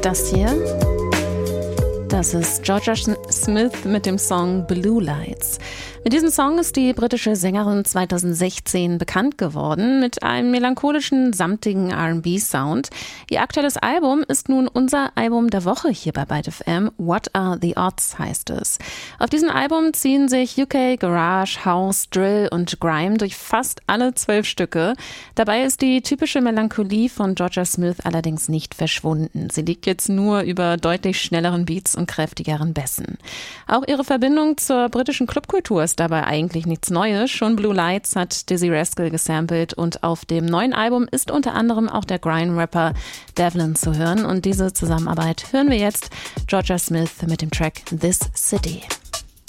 Das hier, das ist Jorja Smith mit dem Song Blue Lights. Mit diesem Song ist die britische Sängerin 2016 bekannt geworden, mit einem melancholischen, samtigen R&B-Sound. Ihr aktuelles Album ist nun unser Album der Woche hier bei Byte FM. What Are the Odds heißt es. Auf diesem Album ziehen sich UK, Garage, House, Drill und Grime durch fast alle 12 Stücke. Dabei ist die typische Melancholie von Jorja Smith allerdings nicht verschwunden. Sie liegt jetzt nur über deutlich schnelleren Beats und kräftigeren Bässen. Auch ihre Verbindung zur britischen Clubkultur ist dabei eigentlich nichts Neues. Schon Blue Lights hat Dizzy Rascal gesampelt und auf dem neuen Album ist unter anderem auch der Grime-Rapper Devlin zu hören. Und diese Zusammenarbeit hören wir jetzt. Jorja Smith mit dem Track This City.